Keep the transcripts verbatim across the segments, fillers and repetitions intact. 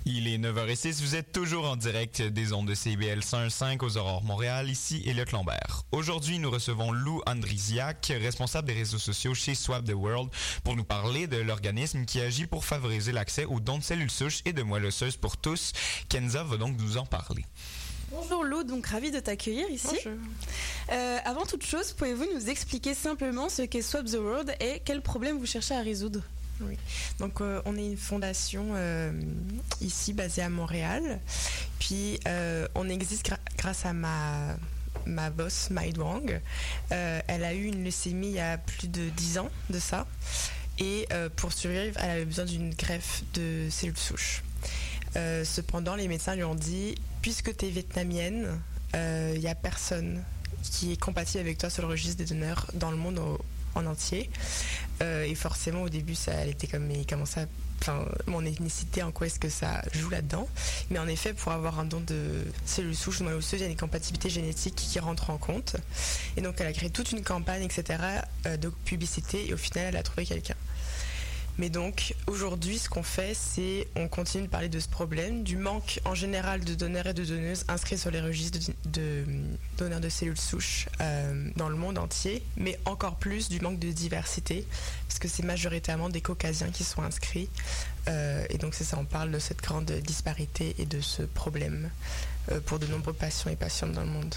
Il est neuf heures zéro six, vous êtes toujours en direct des ondes de C I B L cent quinze aux Aurores Montréal, ici Elliot Lambert. Aujourd'hui, nous recevons Lou Andrisiak, responsable des réseaux sociaux chez Swap the World, pour nous parler de l'organisme qui agit pour favoriser l'accès aux dons de cellules souches et de moelle osseuse pour tous. Kenza va donc nous en parler. Bonjour Lou, donc ravie de t'accueillir ici. Bonjour. Euh, avant toute chose, pouvez-vous nous expliquer simplement ce qu'est Swap the World et quels problèmes vous cherchez à résoudre ? Oui, donc euh, on est une fondation euh, ici basée à Montréal. Puis euh, on existe gra- grâce à ma, ma boss, Mai Wang. Euh, elle a eu une leucémie il y a plus de dix ans de ça. Et euh, pour survivre, elle avait besoin d'une greffe de cellules souches. Euh, cependant, les médecins lui ont dit, puisque tu es vietnamienne, il euh, n'y a personne qui est compatible avec toi sur le registre des donneurs dans le monde au, en entier. Euh, et forcément, au début, ça, elle était comme, mais comment ça, enfin, mon ethnicité, en quoi est-ce que ça joue là-dedans? Mais en effet, pour avoir un don de cellules souches de moelle osseuse, il y a des compatibilités génétiques qui rentrent en compte. Et donc, elle a créé toute une campagne, et cetera, euh, de publicité, et au final, elle a trouvé quelqu'un. Mais donc, aujourd'hui, ce qu'on fait, c'est on continue de parler de ce problème, du manque en général de donneurs et de donneuses inscrits sur les registres de, de donneurs de cellules souches euh, dans le monde entier, mais encore plus du manque de diversité, parce que c'est majoritairement des Caucasiens qui sont inscrits. Euh, et donc, c'est ça, on parle de cette grande disparité et de ce problème euh, pour de nombreux patients et patientes dans le monde.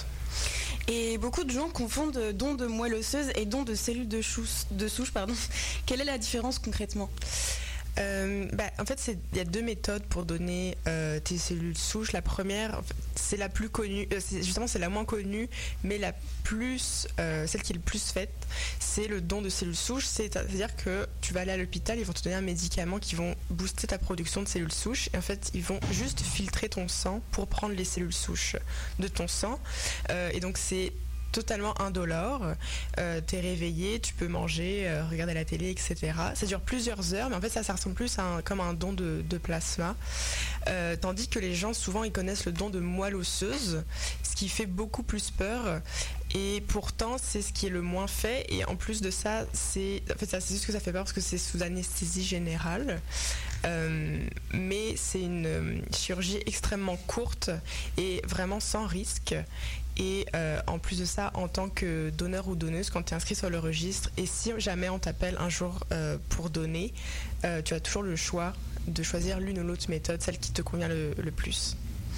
Et beaucoup de gens confondent don de moelle osseuse et don de cellules de, chouche, de souche. Pardon. Quelle est la différence concrètement ? Euh, bah, en fait, il y a deux méthodes pour donner euh, tes cellules souches. La première, en fait, c'est la plus connue, euh, c'est, justement c'est la moins connue, mais la plus, euh, celle qui est le plus faite, c'est le don de cellules souches. C'est-à-dire que tu vas aller à l'hôpital, ils vont te donner un médicament qui vont booster ta production de cellules souches. Et en fait, ils vont juste filtrer ton sang pour prendre les cellules souches de ton sang. Euh, et donc, c'est totalement indolore, euh, t'es réveillé, tu peux manger, euh, regarder la télé, et cetera. Ça dure plusieurs heures, mais en fait ça, ça ressemble plus à un, comme un don de, de plasma. Euh, tandis que les gens, souvent, ils connaissent le don de moelle osseuse, ce qui fait beaucoup plus peur. Et pourtant, c'est ce qui est le moins fait. Et en plus de ça, c'est, en fait, ça, c'est juste que ça fait peur parce que c'est sous anesthésie générale. Euh, mais c'est une euh, chirurgie extrêmement courte et vraiment sans risque. Et euh, en plus de ça, en tant que donneur ou donneuse, quand tu es inscrit sur le registre, et si jamais on t'appelle un jour euh, pour donner, euh, tu as toujours le choix de choisir l'une ou l'autre méthode, celle qui te convient le, le plus.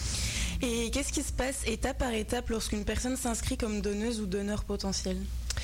Et qu'est-ce qui se passe étape par étape lorsqu'une personne s'inscrit comme donneuse ou donneur potentiel ?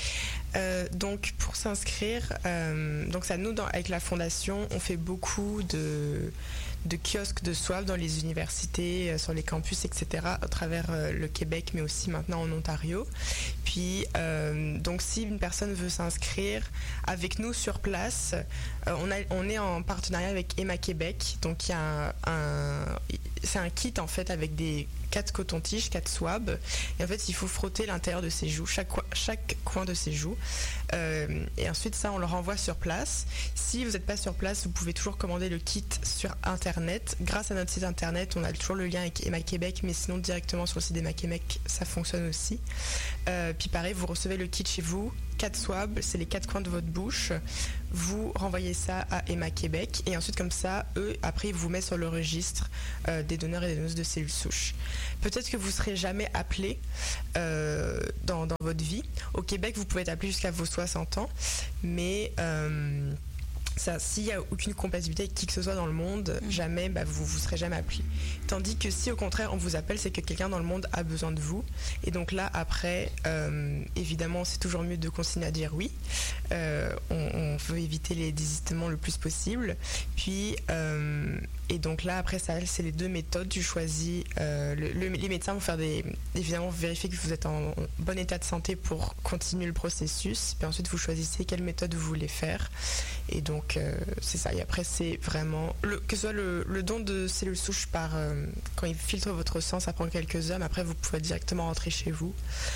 Euh, donc pour s'inscrire, euh, donc ça nous dans, avec la fondation, on fait beaucoup de, de kiosques de Swap dans les universités, euh, sur les campus, et cetera à travers euh, le Québec, mais aussi maintenant en Ontario. Puis euh, donc si une personne veut s'inscrire avec nous sur place, euh, on, a, on est en partenariat avec Emma Québec, donc il y a un, un c'est un kit en fait avec des quatre cotons-tiges, quatre swabs, et en fait il faut frotter l'intérieur de ses joues, chaque, chaque coin de ses joues, euh, et ensuite ça on le renvoie sur place. Si vous n'êtes pas sur place, vous pouvez toujours commander le kit sur internet. Grâce à notre site internet, on a toujours le lien avec Emma Québec, mais sinon directement sur le site d'Emma Québec, ça fonctionne aussi. Euh, puis pareil, vous recevez le kit chez vous, quatre swabs, c'est les quatre coins de votre bouche, vous renvoyez ça à Emma Québec, et ensuite comme ça, eux, après ils vous mettent sur le registre euh, des donneurs et des donneuses de cellules souches. Peut-être que vous ne serez jamais appelé euh, dans, dans votre vie. Au Québec, vous pouvez être appelé jusqu'à vos soixante ans, mais euh, ça, s'il n'y a aucune compatibilité avec qui que ce soit dans le monde, mmh. jamais, bah, vous ne serez jamais appelé. Tandis que si au contraire on vous appelle, c'est que quelqu'un dans le monde a besoin de vous. Et donc là, après, euh, évidemment, c'est toujours mieux de continuer à dire oui. Euh, on, on veut éviter les désistements le plus possible. Puis, euh, et donc là, après ça, c'est les deux méthodes. Tu choisis, euh, le, le, les médecins vont faire des, évidemment, vérifier que vous êtes en bon état de santé pour continuer le processus. Puis ensuite, vous choisissez quelle méthode vous voulez faire. Et donc, euh, c'est ça. Et après, c'est vraiment, le, que ce soit le, le don de cellules souches par, euh, quand ils filtrent votre sang, ça prend quelques heures, mais après, vous pouvez directement rentrer chez vous.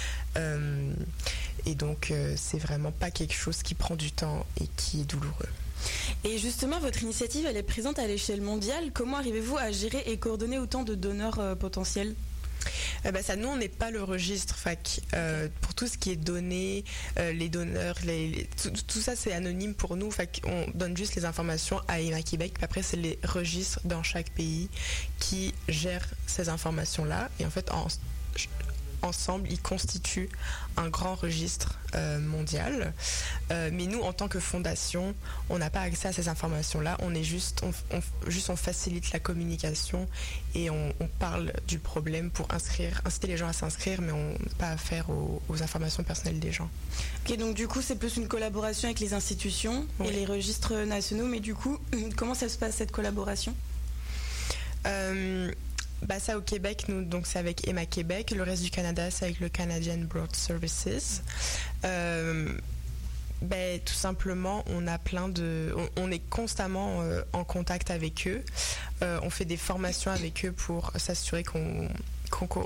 Euh, et donc, euh, c'est vraiment pas quelque chose qui prend du temps et qui est douloureux. Et justement, votre initiative, elle est présente à l'échelle mondiale. Comment arrivez-vous à gérer et coordonner autant de donneurs euh, potentiels ? Eh ben ça, nous, on n'est pas le registre. Fac. Euh, pour tout ce qui est données, euh, les donneurs, les, les, tout, tout ça, c'est anonyme pour nous. Fac, on donne juste les informations à Emma Québec. Puis après, c'est les registres dans chaque pays qui gèrent ces informations-là. Et en fait, en, ensemble, ils constituent un grand registre euh, mondial. Euh, mais nous, en tant que fondation, on n'a pas accès à ces informations-là. On est juste, on, on, juste, on facilite la communication et on, on parle du problème pour inscrire, inciter les gens à s'inscrire, mais on n'a pas affaire aux, aux informations personnelles des gens. Ok, donc du coup, c'est plus une collaboration avec les institutions oui. et les registres nationaux. Mais du coup, comment ça se passe cette collaboration ? euh, Bah ça au Québec, nous, donc c'est avec Emma Québec. Le reste du Canada, c'est avec le Canadian Broad Services. Euh, ben, tout simplement, on a plein de, on, on est constamment euh, en contact avec eux. Euh, on fait des formations avec eux pour s'assurer qu'on, qu'on, qu'on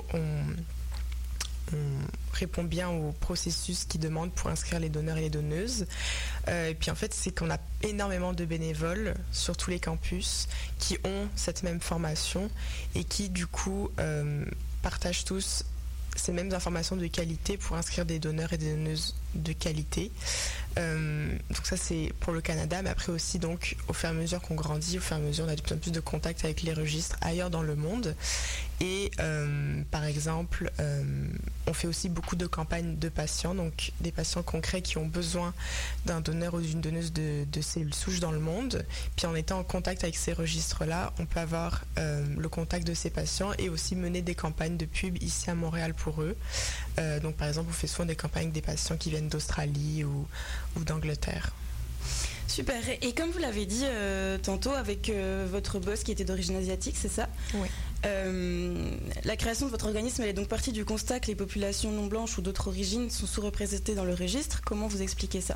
on répond bien au processus qu'ils demandent pour inscrire les donneurs et les donneuses. Euh, et puis en fait, c'est qu'on a énormément de bénévoles sur tous les campus qui ont cette même formation et qui du coup euh, partagent tous ces mêmes informations de qualité pour inscrire des donneurs et des donneuses de qualité. Euh, donc ça c'est pour le Canada, mais après aussi donc au fur et à mesure qu'on grandit, au fur et à mesure on a de plus en plus de contacts avec les registres ailleurs dans le monde. Et euh, par exemple, euh, on fait aussi beaucoup de campagnes de patients, donc des patients concrets qui ont besoin d'un donneur ou d'une donneuse de, de cellules souches dans le monde. Puis en étant en contact avec ces registres-là, on peut avoir euh, le contact de ces patients et aussi mener des campagnes de pub ici à Montréal pour eux. Euh, donc par exemple, on fait souvent des campagnes avec des patients qui viennent d'Australie ou, ou d'Angleterre. Super. Et comme vous l'avez dit euh, tantôt avec euh, votre boss qui était d'origine asiatique, c'est ça ? Oui. Euh, la création de votre organisme, elle est donc partie du constat que les populations non blanches ou d'autres origines sont sous-représentées dans le registre. Comment vous expliquez ça ?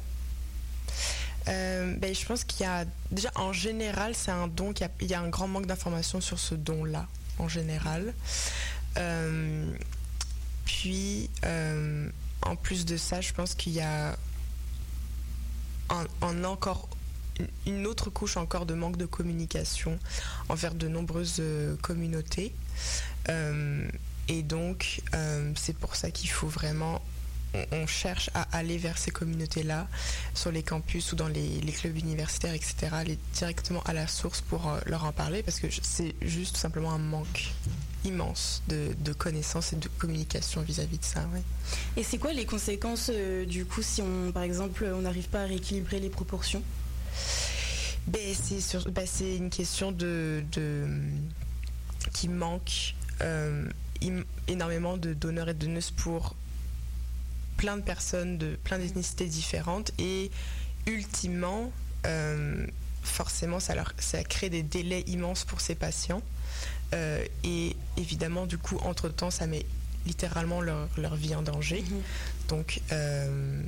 Euh, ben, je pense qu'il y a déjà en général c'est un don qu'il y a, il y a un grand manque d'informations sur ce don-là en général. Euh, puis euh, en plus de ça, je pense qu'il y a un, un encore une autre couche encore de manque de communication envers de nombreuses euh, communautés. Euh, et donc, euh, c'est pour ça qu'il faut vraiment... On, on cherche à aller vers ces communautés-là, sur les campus ou dans les, les clubs universitaires, et cetera, aller directement à la source pour euh, leur en parler, parce que c'est juste tout simplement un manque immense de, de connaissances et de communication vis-à-vis de ça. Ouais. Et c'est quoi les conséquences, euh, du coup, si on, par exemple, on n'arrive pas à rééquilibrer les proportions ? Ben, c'est, sur, ben, c'est une question de, de qui manque euh, im, énormément de donneurs et de donneuses pour plein de personnes de plein d'ethnicités différentes et ultimement euh, forcément ça, leur, ça crée des délais immenses pour ces patients euh, et évidemment du coup entre temps ça met littéralement leur, leur vie en danger. Mm-hmm. Donc euh,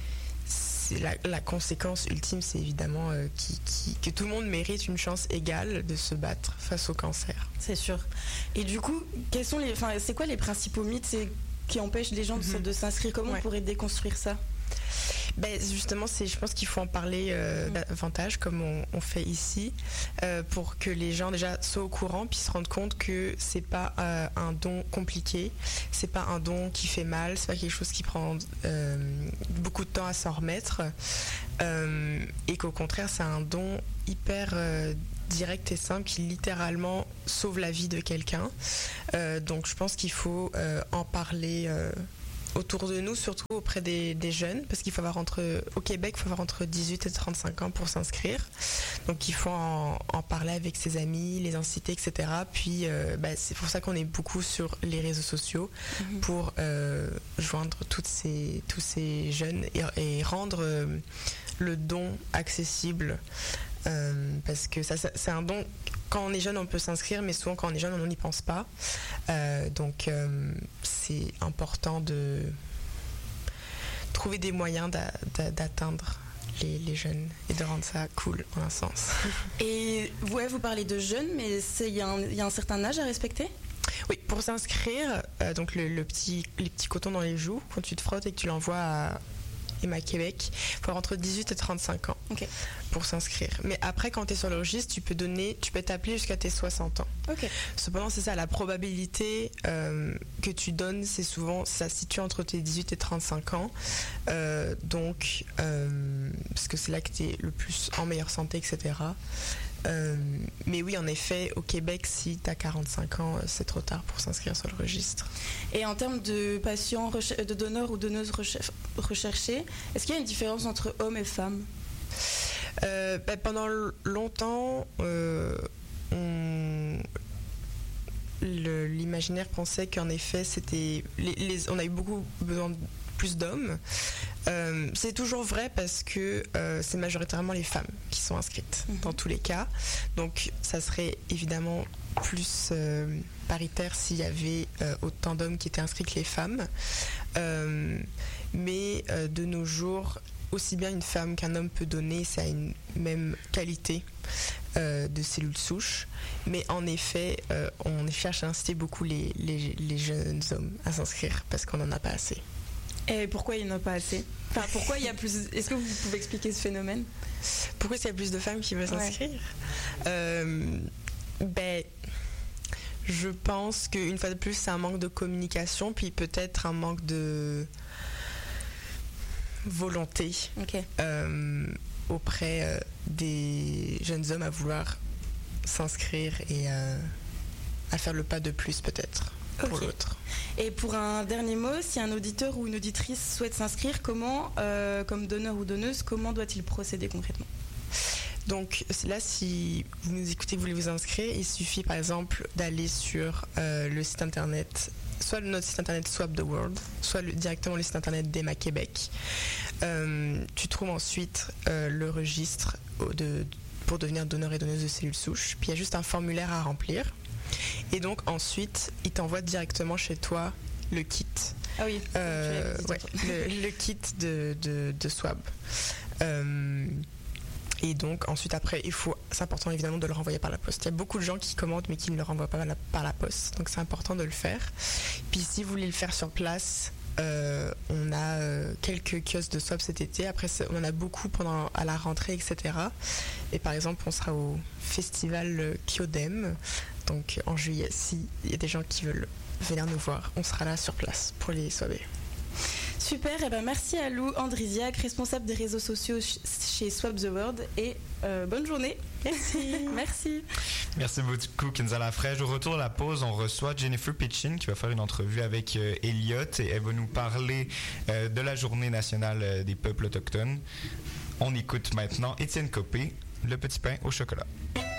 La, la conséquence ultime, c'est évidemment euh, qui, qui, que tout le monde mérite une chance égale de se battre face au cancer. C'est sûr. Et du coup, quels sont les, enfin, c'est quoi les principaux mythes qui empêchent les gens mm-hmm. de, de s'inscrire ? Comment ouais. on pourrait déconstruire ça ? Ben justement, c'est, je pense qu'il faut en parler euh, mmh. davantage, comme on, on fait ici, euh, pour que les gens déjà soient au courant, puis se rendent compte que c'est pas euh, un don compliqué, c'est pas un don qui fait mal, c'est pas quelque chose qui prend euh, beaucoup de temps à s'en remettre, euh, et qu'au contraire, c'est un don hyper euh, direct et simple qui littéralement sauve la vie de quelqu'un. Euh, donc, je pense qu'il faut euh, en parler. Euh, autour de nous, surtout auprès des, des jeunes, parce qu'il faut avoir entre, au Québec, il faut avoir entre dix-huit et trente-cinq ans pour s'inscrire. Donc il faut en, en parler avec ses amis, les inciter, et cetera. Puis euh, bah, c'est pour ça qu'on est beaucoup sur les réseaux sociaux, mm-hmm. pour euh, joindre toutes ces, tous ces jeunes et, et rendre euh, le don accessible. Euh, parce que ça, ça, c'est un don, quand on est jeune on peut s'inscrire, mais souvent quand on est jeune on n'y pense pas, euh, donc euh, c'est important de trouver des moyens d'a, d'a, d'atteindre les, les jeunes et de rendre ça cool en un sens. Et ouais, vous parlez de jeunes, mais il y, y a un certain âge à respecter ? Oui, pour s'inscrire, euh, donc le, le petit, les petits cotons dans les joues, quand tu te frottes et que tu l'envoies à Emma Québec. Il faut avoir entre dix-huit et trente-cinq ans okay. pour s'inscrire. Mais après, quand tu es sur le registre, tu peux donner, tu peux t'appeler jusqu'à tes soixante ans. Okay. Cependant, c'est ça, la probabilité euh, que tu donnes, c'est souvent, ça se situe entre tes dix-huit et trente-cinq ans. Euh, donc, euh, parce que c'est là que tu es le plus en meilleure santé, et cetera. Euh, mais oui, en effet, au Québec, si tu as quarante-cinq ans, c'est trop tard pour s'inscrire sur le registre. Et en termes de patients, de donneurs ou donneuses recherchés, est-ce qu'il y a une différence entre hommes et femmes ? euh, ben, Pendant longtemps, euh, on... Le, l'imaginaire pensait qu'en effet, c'était les, les, on a eu beaucoup besoin de plus d'hommes. Euh, c'est toujours vrai parce que euh, c'est majoritairement les femmes qui sont inscrites mmh. dans tous les cas. Donc, ça serait évidemment plus euh, paritaire s'il y avait euh, autant d'hommes qui étaient inscrits que les femmes. Euh, mais euh, de nos jours, aussi bien une femme qu'un homme peut donner, ça a une même qualité euh, de cellules souches. Mais en effet, euh, on cherche à inciter beaucoup les, les, les jeunes hommes à s'inscrire parce qu'on n'en a pas assez. Et pourquoi il n'y en a pas assez ? Enfin, pourquoi il y a plus... Est-ce que vous pouvez expliquer ce phénomène ? Pourquoi est-ce qu'il y a plus de femmes qui veulent s'inscrire ? ouais. euh, Ben... Je pense qu'une fois de plus, c'est un manque de communication, puis peut-être un manque de volonté okay. euh, auprès euh, des jeunes hommes à vouloir s'inscrire et euh, à faire le pas de plus peut-être okay. pour l'autre. Et pour un dernier mot, si un auditeur ou une auditrice souhaite s'inscrire, comment, euh, comme donneur ou donneuse, comment doit-il procéder concrètement ? Donc là, si vous nous écoutez, vous voulez vous inscrire, il suffit par exemple d'aller sur euh, le site internet, soit notre site internet Swap the World, soit le, directement le site internet d'Emma Québec. Euh, tu trouves ensuite euh, le registre de, pour devenir donneur et donneuse de cellules souches. Puis il y a juste un formulaire à remplir. Et donc ensuite, il t'envoie directement chez toi le kit. Ah oui. Euh, ouais, le, le kit de, de, de Swab. Euh, Et donc ensuite après, il faut, c'est important évidemment de le renvoyer par la poste. Il y a beaucoup de gens qui commandent mais qui ne le renvoient pas par la, par la poste. Donc c'est important de le faire. Puis si vous voulez le faire sur place, euh, on a euh, quelques kiosques de swap cet été. Après on en a beaucoup pendant à la rentrée, et cetera. Et par exemple, on sera au festival Kyodem, donc en juillet. S'il y a des gens qui veulent venir nous voir, on sera là sur place pour les swabber. Super, et ben merci à Lou Andrisiak, responsable des réseaux sociaux chez Swap the World, et euh, bonne journée. Merci. Merci. Merci beaucoup, Kinza Lafraîche. Au retour de la pause, on reçoit Jennifer Pitchin qui va faire une entrevue avec euh, Elliot et elle va nous parler euh, de la Journée nationale des peuples autochtones. On écoute maintenant Étienne Copé, Le petit pain au chocolat.